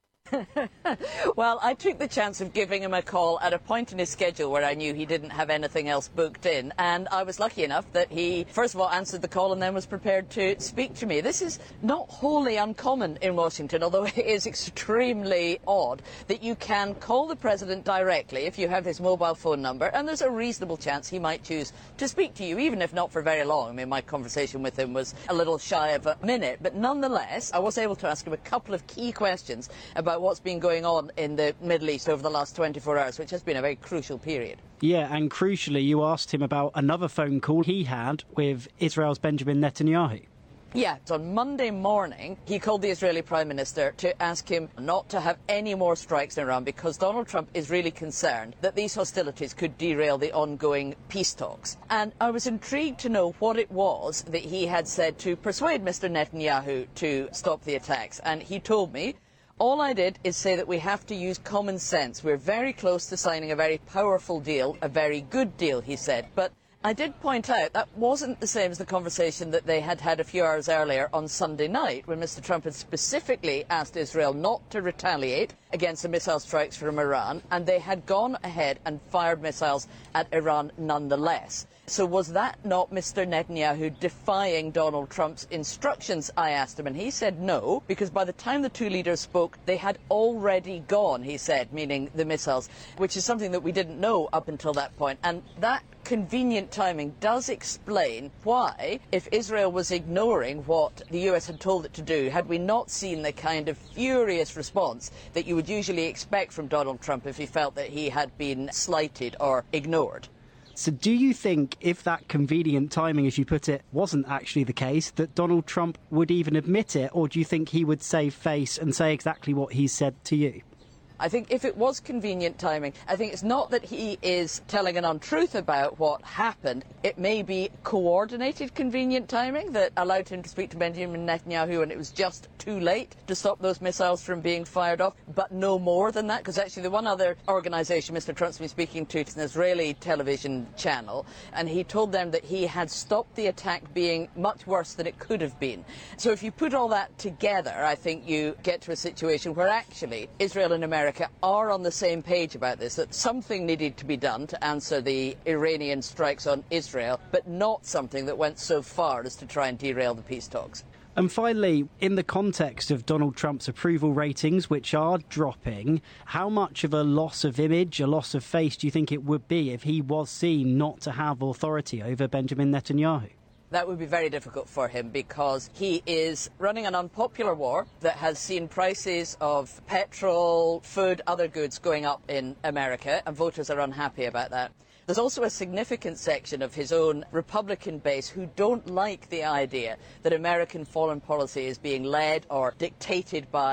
Well, I took the chance of giving him a call at a point in his schedule where I knew he didn't have anything else booked in, and I was lucky enough that he first of all answered the call and then was prepared to speak to me. This is not wholly uncommon in Washington, although it is extremely odd that you can call the president directly if you have his mobile phone number, and there's a reasonable chance he might choose to speak to you, even if not for very long. I mean, my conversation with him was a little shy of a minute, but nonetheless I was able to ask him a couple of key questions about what's been going on in the Middle East over the last twenty-four hours, which has been a very crucial period. Yeah, and crucially, you asked him about another phone call he had with Israel's Benjamin Netanyahu. Yeah, so on Monday morning, he called the Israeli Prime Minister to ask him not to have any more strikes in Iran because Donald Trump is really concerned that these hostilities could derail the ongoing peace talks. And I was intrigued to know what it was that he had said to persuade Mister Netanyahu to stop the attacks. And he told me, "All I did is say that we have to use common sense. We're very close to signing a very powerful deal, a very good deal," he said. But I did point out that wasn't the same as the conversation that they had had a few hours earlier on Sunday night, when Mister Trump had specifically asked Israel not to retaliate against the missile strikes from Iran, and they had gone ahead and fired missiles at Iran nonetheless. So was that not Mister Netanyahu defying Donald Trump's instructions, I asked him, and he said no, because by the time the two leaders spoke, they had already gone, he said, meaning the missiles, which is something that we didn't know up until that point. And that convenient timing does explain why, if Israel was ignoring what the U S had told it to do, had we not seen the kind of furious response that you would usually expect from Donald Trump if he felt that he had been slighted or ignored. So do you think, if that convenient timing, as you put it, wasn't actually the case, that Donald Trump would even admit it, or do you think he would save face and say exactly what he said to you? I think if it was convenient timing, I think it's not that he is telling an untruth about what happened. It may be coordinated convenient timing that allowed him to speak to Benjamin Netanyahu and it was just too late to stop those missiles from being fired off, but no more than that, because actually the one other organisation Mister Trump's been speaking to is an Israeli television channel, and he told them that he had stopped the attack being much worse than it could have been. So if you put all that together, I think you get to a situation where actually Israel and America are on the same page about this, that something needed to be done to answer the Iranian strikes on Israel, but not something that went so far as to try and derail the peace talks. And finally, in the context of Donald Trump's approval ratings, which are dropping, how much of a loss of image, a loss of face, do you think it would be if he was seen not to have authority over Benjamin Netanyahu? That would be very difficult for him because he is running an unpopular war that has seen prices of petrol, food, other goods going up in America, and voters are unhappy about that. There's also a significant section of his own Republican base who don't like the idea that American foreign policy is being led or dictated by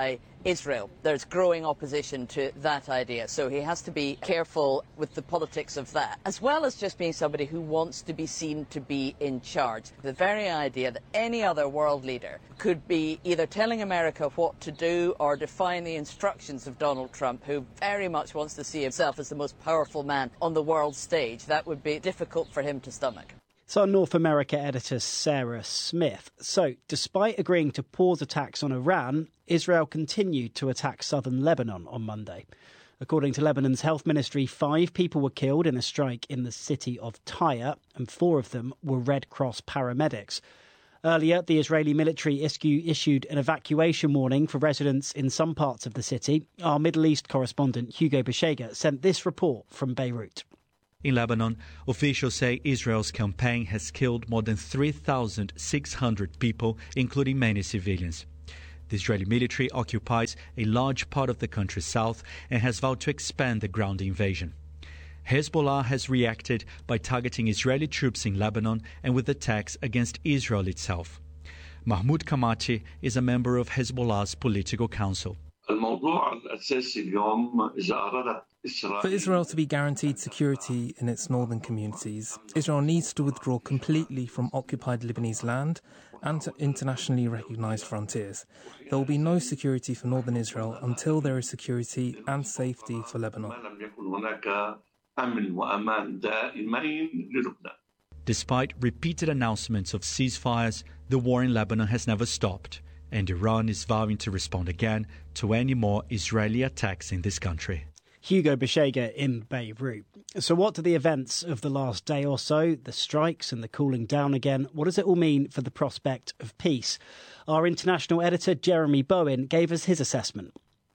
Israel. There's growing opposition to that idea, so he has to be careful with the politics of that, as well as just being somebody who wants to be seen to be in charge. The very idea that any other world leader could be either telling America what to do or defying the instructions of Donald Trump, who very much wants to see himself as the most powerful man on the world stage, that would be difficult for him to stomach. So North America editor Sarah Smith. So, despite agreeing to pause attacks on Iran, Israel continued to attack southern Lebanon on Monday. According to Lebanon's health ministry, five people were killed in a strike in the city of Tyre, and four of them were Red Cross paramedics. Earlier, the Israeli military issued an evacuation warning for residents in some parts of the city. Our Middle East correspondent Hugo Beshega sent this report from Beirut. In Lebanon, officials say Israel's campaign has killed more than three thousand six hundred people, including many civilians. The Israeli military occupies a large part of the country's south and has vowed to expand the ground invasion. Hezbollah has reacted by targeting Israeli troops in Lebanon and with attacks against Israel itself. Mahmoud Kamati is a member of Hezbollah's political council. For Israel to be guaranteed security in its northern communities, Israel needs to withdraw completely from occupied Lebanese land and to internationally recognised frontiers. There will be no security for northern Israel until there is security and safety for Lebanon. Despite repeated announcements of ceasefires, the war in Lebanon has never stopped, and Iran is vowing to respond again to any more Israeli attacks in this country. Hugo Beshega in Beirut. So what do the events of the last day or so, the strikes and the cooling down again, what does it all mean for the prospect of peace? Our international editor, Jeremy Bowen, gave us his assessment.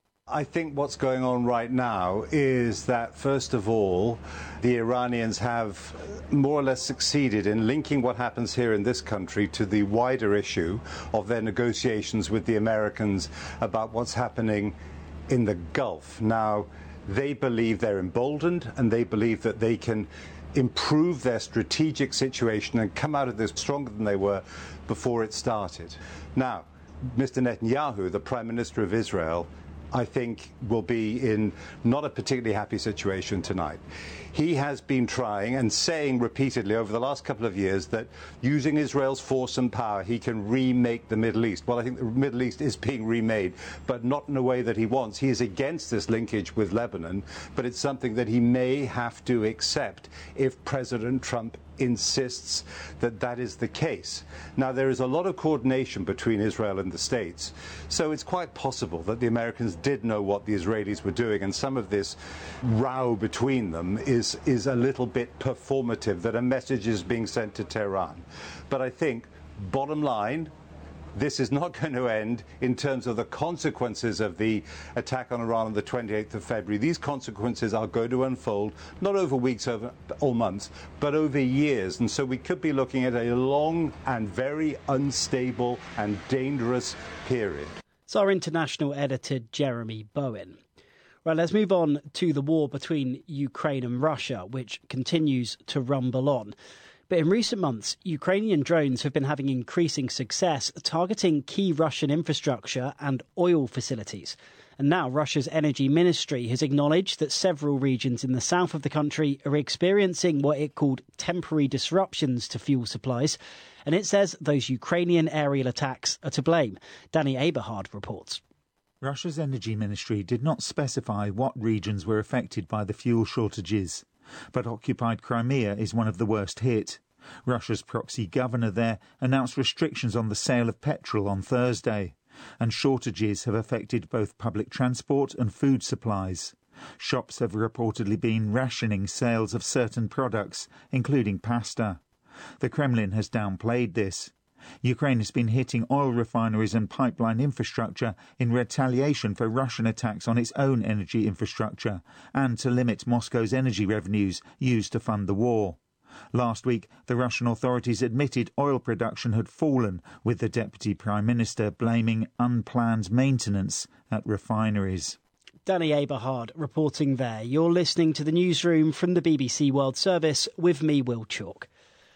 I think what's going on right now is that, first of all, the Iranians have more or less succeeded in linking what happens here in this country to the wider issue of their negotiations with the Americans about what's happening in the Gulf. Now, they believe they're emboldened and they believe that they can improve their strategic situation and come out of this stronger than they were before it started. Now, Mister Netanyahu, the Prime Minister of Israel, I think will be in not a particularly happy situation tonight. He has been trying and saying repeatedly over the last couple of years that using Israel's force and power, he can remake the Middle East. Well, I think the Middle East is being remade, but not in a way that he wants. He is against this linkage with Lebanon, but it's something that he may have to accept if President Trump insists that that is the case. Now, there is a lot of coordination between Israel and the States, so it's quite possible that the Americans did know what the Israelis were doing, and some of this row between them is, is a little bit performative, that a message is being sent to Tehran. But I think, bottom line, this is not going to end in terms of the consequences of the attack on Iran on the twenty-eighth of February. These consequences are going to unfold not over weeks over, or months, but over years. And so we could be looking at a long and very unstable and dangerous period. It's our international editor, Jeremy Bowen. Right, let's move on to the war between Ukraine and Russia, which continues to rumble on. But in recent months, Ukrainian drones have been having increasing success targeting key Russian infrastructure and oil facilities. And now Russia's energy ministry has acknowledged that several regions in the south of the country are experiencing what it called temporary disruptions to fuel supplies. And it says those Ukrainian aerial attacks are to blame. Danny Aberhard reports. Russia's energy ministry did not specify what regions were affected by the fuel shortages. But occupied Crimea is one of the worst hit. Russia's proxy governor there announced restrictions on the sale of petrol on Thursday, and shortages have affected both public transport and food supplies. Shops have reportedly been rationing sales of certain products, including pasta. The Kremlin has downplayed this. Ukraine has been hitting oil refineries and pipeline infrastructure in retaliation for Russian attacks on its own energy infrastructure and to limit Moscow's energy revenues used to fund the war. Last week, the Russian authorities admitted oil production had fallen, with the Deputy Prime Minister blaming unplanned maintenance at refineries. Danny Aberhard reporting there. You're listening to the newsroom from the B B C World Service with me, Will Chalk.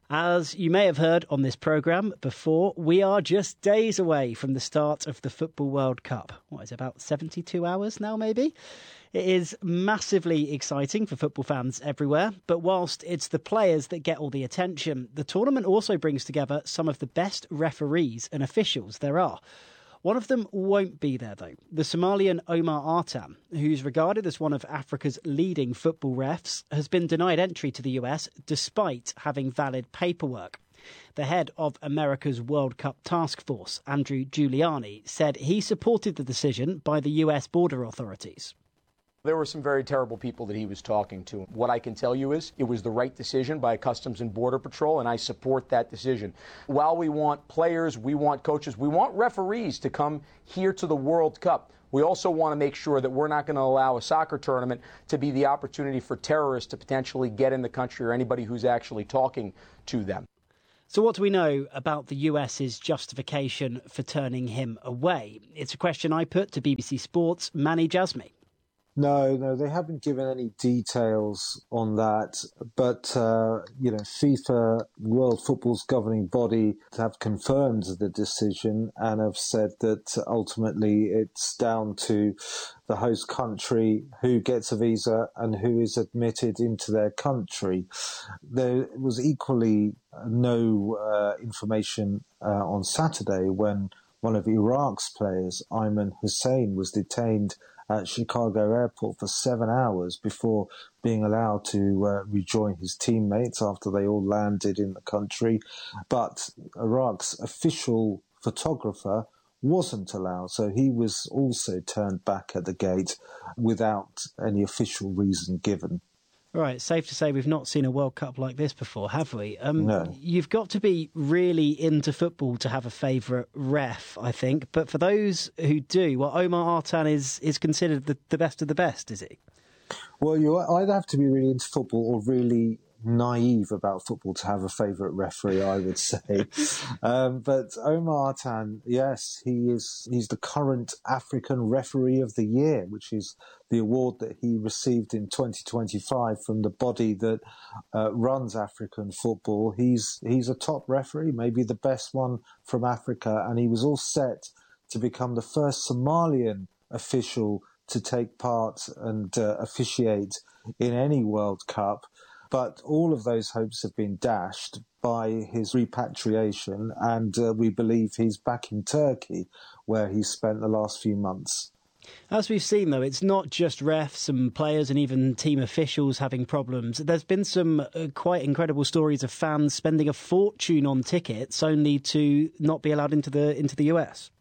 As you may have heard on this programme before, we are just days away from the start of the Football World Cup. What is it, about seventy-two hours now, maybe? It is massively exciting for football fans everywhere, but whilst it's the players that get all the attention, the tournament also brings together some of the best referees and officials there are. One of them won't be there, though. The Somalian Omar Artan, who's regarded as one of Africa's leading football refs, has been denied entry to the U S despite having valid paperwork. The head of America's World Cup Task Force, Andrew Giuliani, said he supported the decision by the U S border authorities. There were some very terrible people that he was talking to. What I can tell you is it was the right decision by Customs and Border Patrol, and I support that decision. While we want players, we want coaches, we want referees to come here to the World Cup, we also want to make sure that we're not going to allow a soccer tournament to be the opportunity for terrorists to potentially get in the country or anybody who's actually talking to them. So what do we know about the US's justification for turning him away? It's a question I put to B B C Sports' Mani Djazmi. No, no, they haven't given any details on that. But, uh, you know, FIFA, World Football's governing body, have confirmed the decision and have said that ultimately it's down to the host country who gets a visa and who is admitted into their country. There was equally no uh, information uh, on Saturday when one of Iraq's players, Ayman Hussein, was detained at Chicago Airport for seven hours before being allowed to uh, rejoin his teammates after they all landed in the country. But Iraq's official photographer wasn't allowed, so he was also turned back at the gate without any official reason given. Right, safe to say we've not seen a World Cup like this before, have we? Um, no. You've got to be really into football to have a favourite ref, I think. But for those who do, well, Omar Artan is, is considered the, the best of the best, is he? Well, you either have to be really into football or really naive about football to have a favourite referee, I would say. um, but Omar Artan, yes, he is. He's the current African Referee of the Year, which is the award that he received in twenty twenty-five from the body that uh, runs African football. He's he's a top referee, maybe the best one from Africa, and he was all set to become the first Somalian official to take part and uh, officiate in any World Cup. But all of those hopes have been dashed by his repatriation, and uh, we believe he's back in Turkey, where he spent the last few months. As we've seen, though, it's not just refs and players and even team officials having problems. There's been some uh, quite incredible stories of fans spending a fortune on tickets only to not be allowed into the into the U S.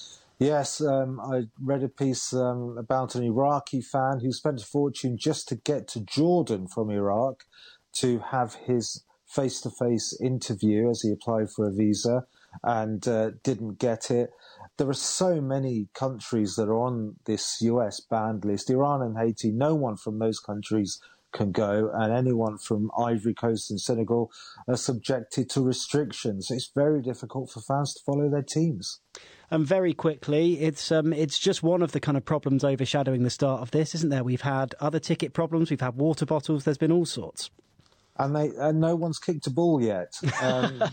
Yes, um, I read a piece um, about an Iraqi fan who spent a fortune just to get to Jordan from Iraq to have his face-to-face interview as he applied for a visa and uh, didn't get it. There are so many countries that are on this U S banned list. Iran and Haiti, no one from those countries can go, and anyone from Ivory Coast and Senegal are subjected to restrictions. It's very difficult for fans to follow their teams. And very quickly, it's um, it's just one of the kind of problems overshadowing the start of this, isn't there? We've had other ticket problems, we've had water bottles, there's been all sorts. And they and no one's kicked a ball yet. Um,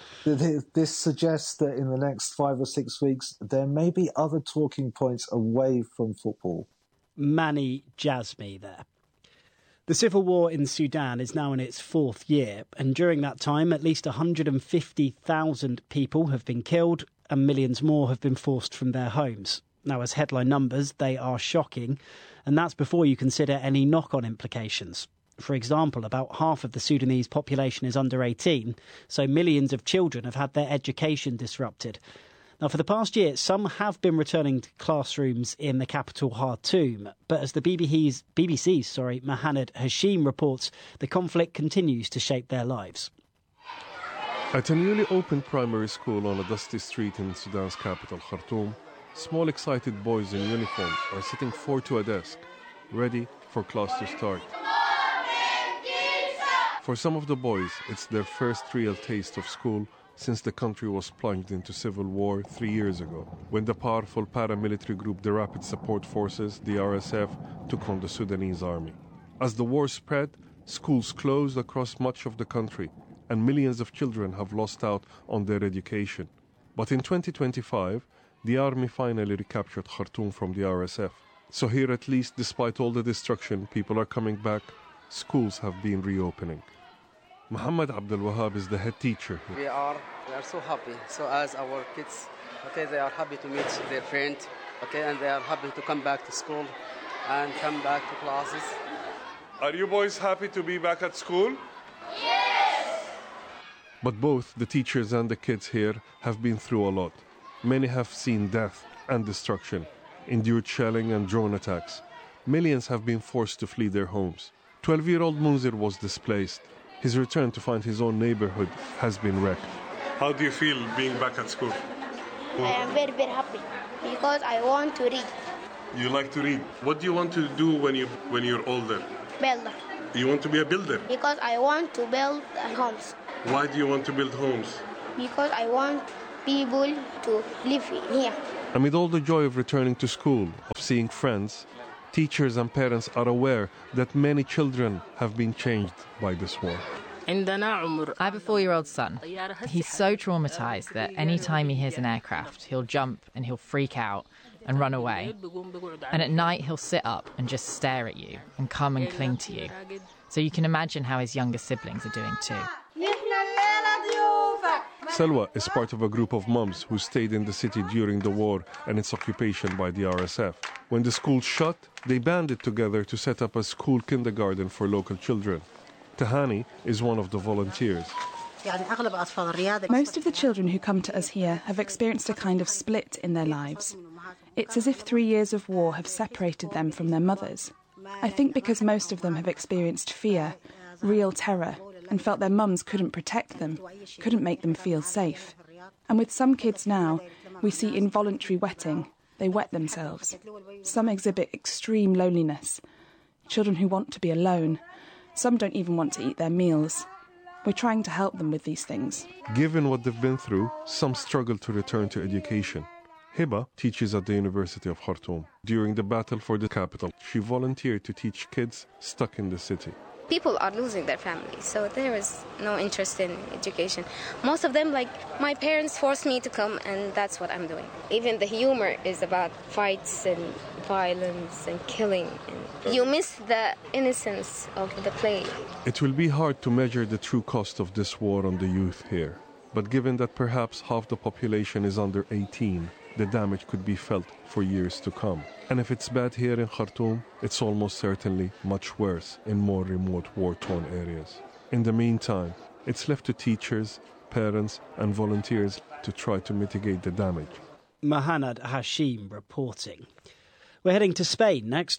this suggests that in the next five or six weeks, there may be other talking points away from football. Mani Djazmi there. The civil war in Sudan is now in its fourth year, and during that time, at least one hundred fifty thousand people have been killed and millions more have been forced from their homes. Now, as headline numbers, they are shocking, and that's before you consider any knock-on implications. For example, about half of the Sudanese population is under eighteen, so millions of children have had their education disrupted. Now, for the past year, some have been returning to classrooms in the capital Khartoum, but as the B B C's, B B C's sorry, Mohamed Hashim reports, the conflict continues to shape their lives. At a newly opened primary school on a dusty street in Sudan's capital, Khartoum, small excited boys in uniforms are sitting four to a desk, ready for class to start. For some of the boys, it's their first real taste of school since the country was plunged into civil war three years ago, when the powerful paramilitary group the Rapid Support Forces, the R S F, took on the Sudanese army. As the war spread, schools closed across much of the country, and millions of children have lost out on their education. But in twenty twenty-five, the army finally recaptured Khartoum from the R S F. So here, at least, despite all the destruction, people are coming back. Schools have been reopening. Muhammad Abdul Wahab is the head teacher here. We are, we are so happy. So as our kids, okay, they are happy to meet their friend, okay, and they are happy to come back to school and come back to classes. Are you boys happy to be back at school? Yes! But both the teachers and the kids here have been through a lot. Many have seen death and destruction, endured shelling and drone attacks. Millions have been forced to flee their homes. twelve-year-old Munzir was displaced. His return to find his own neighborhood has been wrecked. How do you feel being back at school? I am very, very happy because I want to read. You like to read. What do you want to do when you when you're older? Builder. You want to be a builder? Because I want to build homes. Why do you want to build homes? Because I want people to live here. Amid all the joy of returning to school, of seeing friends, teachers and parents are aware that many children have been changed by this war. I have a four-year-old son. He's so traumatized that any time he hears an aircraft, he'll jump and he'll freak out and run away. And at night, he'll sit up and just stare at you and come and cling to you. So you can imagine how his younger siblings are doing too. Selwa is part of a group of mums who stayed in the city during the war and its occupation by the R S F. When the school shut, they banded together to set up a school kindergarten for local children. Tahani is one of the volunteers. Most of the children who come to us here have experienced a kind of split in their lives. It's as if three years of war have separated them from their mothers. I think because most of them have experienced fear, real terror, and felt their mums couldn't protect them, couldn't make them feel safe. And with some kids now, we see involuntary wetting. They wet themselves. Some exhibit extreme loneliness. Children who want to be alone. Some don't even want to eat their meals. We're trying to help them with these things. Given what they've been through, some struggle to return to education. Hiba teaches at the University of Khartoum. During the battle for the capital, she volunteered to teach kids stuck in the city. People are losing their families, so there is no interest in education. Most of them, like, my parents forced me to come, and that's what I'm doing. Even the humor is about fights and violence and killing. And you miss the innocence of the play. It will be hard to measure the true cost of this war on the youth here. But given that perhaps half the population is under eighteen, the damage could be felt for years to come. And if it's bad here in Khartoum, it's almost certainly much worse in more remote war-torn areas. In the meantime, it's left to teachers, parents and volunteers to try to mitigate the damage. Mahanad Hashim reporting. We're heading to Spain next.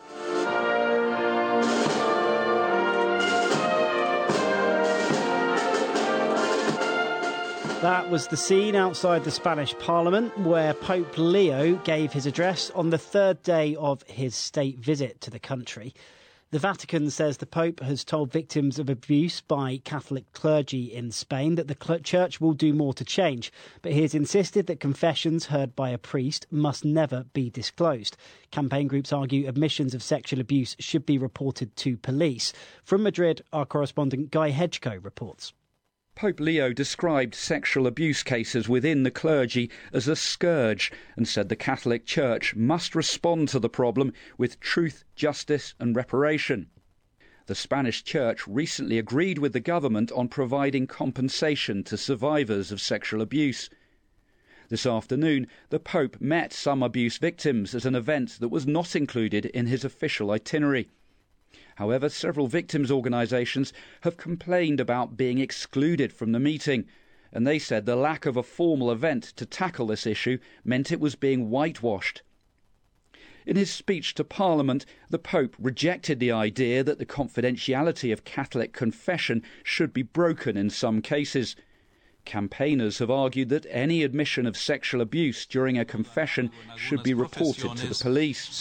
That was the scene outside the Spanish Parliament where Pope Leo gave his address on the third day of his state visit to the country. The Vatican says the Pope has told victims of abuse by Catholic clergy in Spain that the church will do more to change, but he has insisted that confessions heard by a priest must never be disclosed. Campaign groups argue admissions of sexual abuse should be reported to police. From Madrid, our correspondent Guy Hedgecoe reports. Pope Leo described sexual abuse cases within the clergy as a scourge and said the Catholic Church must respond to the problem with truth, justice and reparation. The Spanish Church recently agreed with the government on providing compensation to survivors of sexual abuse. This afternoon, the Pope met some abuse victims at an event that was not included in his official itinerary. However, several victims' organisations have complained about being excluded from the meeting, and they said the lack of a formal event to tackle this issue meant it was being whitewashed. In his speech to Parliament, the Pope rejected the idea that the confidentiality of Catholic confession should be broken in some cases. Campaigners have argued that any admission of sexual abuse during a confession should be reported to the police.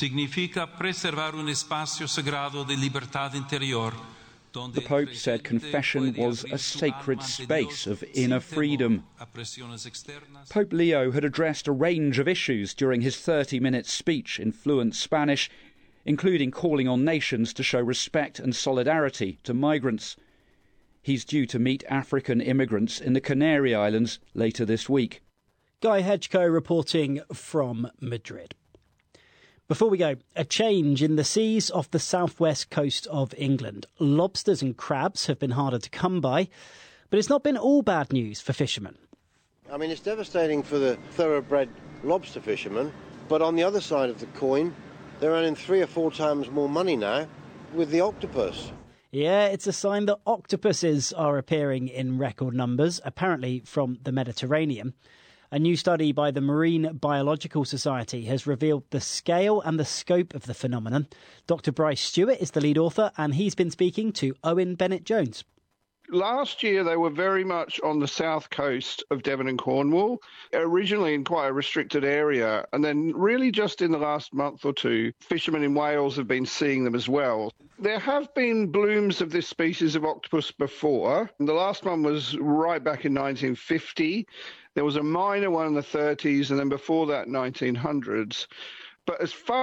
The Pope said confession was a sacred space of inner freedom. Pope Leo had addressed a range of issues during his thirty-minute speech in fluent Spanish, including calling on nations to show respect and solidarity to migrants. He's due to meet African immigrants in the Canary Islands later this week. Guy Hedgecoe reporting from Madrid. Before we go, a change in the seas off the southwest coast of England. Lobsters and crabs have been harder to come by, but it's not been all bad news for fishermen. I mean, it's devastating for the thoroughbred lobster fishermen, but on the other side of the coin, they're earning three or four times more money now with the octopus. Yeah, it's a sign that octopuses are appearing in record numbers, apparently from the Mediterranean. A new study by the Marine Biological Society has revealed the scale and the scope of the phenomenon. Doctor Bryce Stewart is the lead author, and he's been speaking to Owen Bennett-Jones. Last year, they were very much on the south coast of Devon and Cornwall, originally in quite a restricted area. And then really just in the last month or two, fishermen in Wales have been seeing them as well. There have been blooms of this species of octopus before. The last one was right back in nineteen fifty. There was a minor one in the thirties, and then before that, nineteen hundreds. But as far